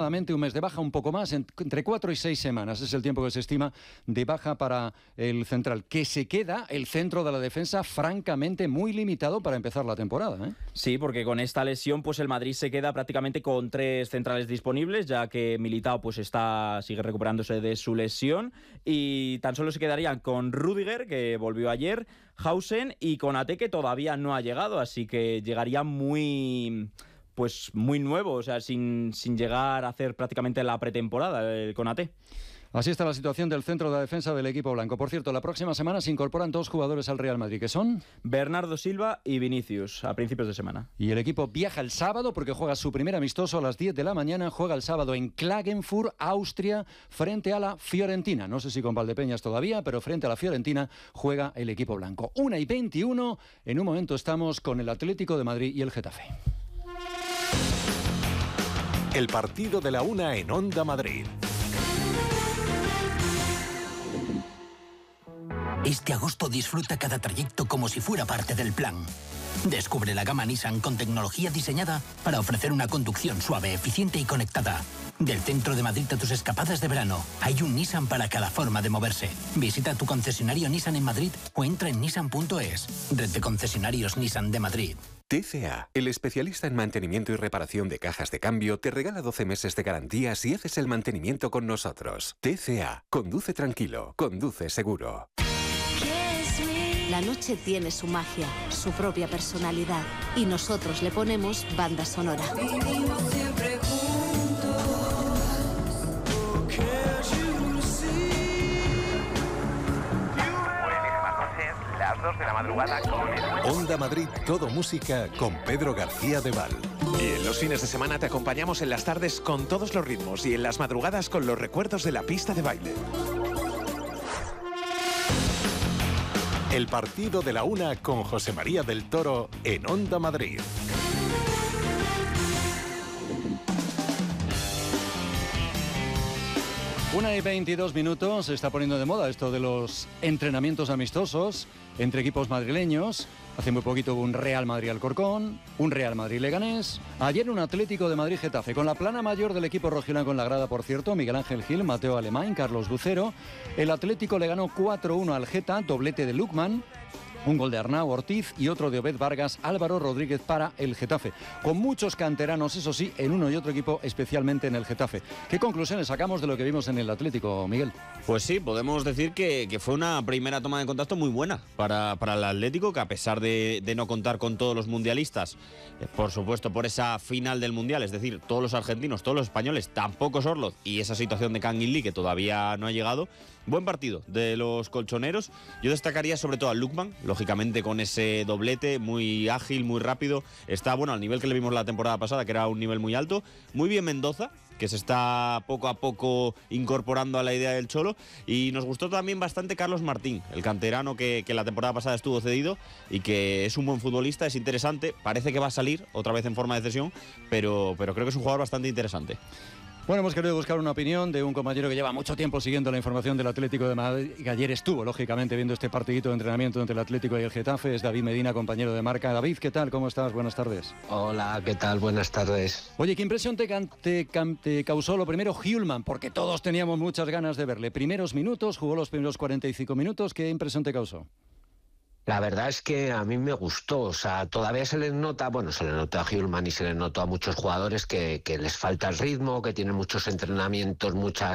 aproximadamente un mes de baja, un poco más, entre 4 y 6 semanas. Es el tiempo que se estima de baja para el central, que se queda el centro de la defensa francamente muy limitado para empezar la temporada, ¿eh? Sí, porque con esta lesión pues el Madrid se queda prácticamente con 3 centrales disponibles, ya que Militao pues sigue recuperándose de su lesión, y tan solo se quedarían con Rüdiger, que volvió ayer, Hausen y Konaté, que todavía no ha llegado, así que llegaría muy nuevo, o sea, sin llegar a hacer prácticamente la pretemporada el Konaté. Así está la situación del centro de la defensa del equipo blanco. Por cierto, la próxima semana se incorporan 2 jugadores al Real Madrid, que son Bernardo Silva y Vinicius, a principios de semana. Y el equipo viaja el sábado porque juega su primer amistoso a las 10 de la mañana. Juega el sábado en Klagenfurt, Austria, frente a la Fiorentina. No sé si con Valdepeñas todavía, pero frente a la Fiorentina juega el equipo blanco. 1:21. En un momento estamos con el Atlético de Madrid y el Getafe. El partido de la 1 en Onda Madrid. Este agosto disfruta cada trayecto como si fuera parte del plan. Descubre la gama Nissan con tecnología diseñada para ofrecer una conducción suave, eficiente y conectada. Del centro de Madrid a tus escapadas de verano, hay un Nissan para cada forma de moverse. Visita tu concesionario Nissan en Madrid o entra en nissan.es. Red de concesionarios Nissan de Madrid. TCA, el especialista en mantenimiento y reparación de cajas de cambio, te regala 12 meses de garantía si haces el mantenimiento con nosotros. TCA, conduce tranquilo, conduce seguro. La noche tiene su magia, su propia personalidad, y nosotros le ponemos banda sonora. Vivimos siempre juntos, Buenísimas noches, las 2 de la madrugada con Onda Madrid, todo música con Pedro García de Val. Y en los fines de semana te acompañamos en las tardes con todos los ritmos y en las madrugadas con los recuerdos de la pista de baile. El partido de la 1 con José María del Toro en Onda Madrid. Una y 22 minutos. Se está poniendo de moda esto de los entrenamientos amistosos entre equipos madrileños. Hace muy poquito hubo un Real Madrid-Alcorcón, un Real Madrid-Leganés. Ayer un Atlético de Madrid-Getafe, con la plana mayor del equipo rojiblanco en la grada, por cierto, Miguel Ángel Gil, Mateo Alemán, Carlos Bucero. El Atlético le ganó 4-1 al Geta, doblete de Lukman. Un gol de Arnau Ortiz y otro de Obed Vargas, Álvaro Rodríguez para el Getafe. Con muchos canteranos, eso sí, en uno y otro equipo, especialmente en el Getafe. ¿Qué conclusiones sacamos de lo que vimos en el Atlético, Miguel? Pues sí, podemos decir que fue una primera toma de contacto muy buena para el Atlético, que a pesar de no contar con todos los mundialistas, por supuesto por esa final del Mundial, es decir, todos los argentinos, todos los españoles, tampoco Sorloth, y esa situación de Kangin Lee que todavía no ha llegado. Buen partido de los colchoneros. Yo destacaría sobre todo a Lukman, lógicamente con ese doblete, muy ágil, muy rápido. Está, bueno, al nivel que le vimos la temporada pasada, que era un nivel muy alto. Muy bien Mendoza, que se está poco a poco incorporando a la idea del Cholo. Y nos gustó también bastante Carlos Martín, el canterano que la temporada pasada estuvo cedido y que es un buen futbolista, es interesante. Parece que va a salir otra vez en forma de cesión, pero creo que es un jugador bastante interesante. Bueno, hemos querido buscar una opinión de un compañero que lleva mucho tiempo siguiendo la información del Atlético de Madrid, que ayer estuvo, lógicamente, viendo este partidito de entrenamiento entre el Atlético y el Getafe. Es David Medina, compañero de marca. David, ¿qué tal? ¿Cómo estás? Buenas tardes. Hola, ¿qué tal? Buenas tardes. Oye, ¿qué impresión te causó lo primero Hjulmand? Porque todos teníamos muchas ganas de verle. Primeros minutos, jugó los primeros 45 minutos. ¿Qué impresión te causó? La verdad es que a mí me gustó, o sea, todavía se les nota a Hjulmand y se les notó a muchos jugadores que les falta el ritmo, que tienen muchos entrenamientos,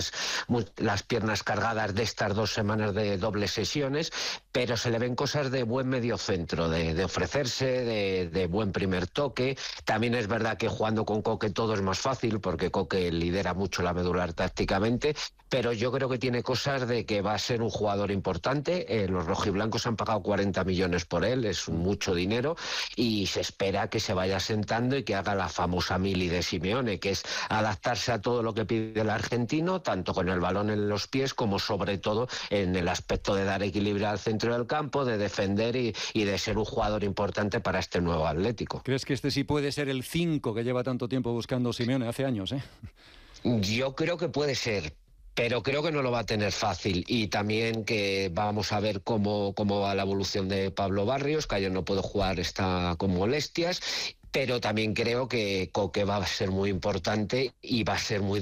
las piernas cargadas de estas 2 semanas de dobles sesiones, pero se le ven cosas de buen mediocentro, de ofrecerse, de buen primer toque. También es verdad que jugando con Coque todo es más fácil, porque Coque lidera mucho la medular tácticamente, pero yo creo que tiene cosas de que va a ser un jugador importante. Los rojiblancos han pagado 40 millones por él, es mucho dinero, y se espera que se vaya sentando y que haga la famosa mili de Simeone, que es adaptarse a todo lo que pide el argentino, tanto con el balón en los pies como sobre todo en el aspecto de dar equilibrio al centro del campo, de defender y de ser un jugador importante para este nuevo Atlético. ¿Crees que este sí puede ser el 5 que lleva tanto tiempo buscando Simeone hace años, eh? Yo creo que puede ser, pero creo que no lo va a tener fácil, y también que vamos a ver cómo va la evolución de Pablo Barrios, que ayer no pudo jugar, está con molestias, pero también creo que Coque va a ser muy importante y va a ser muy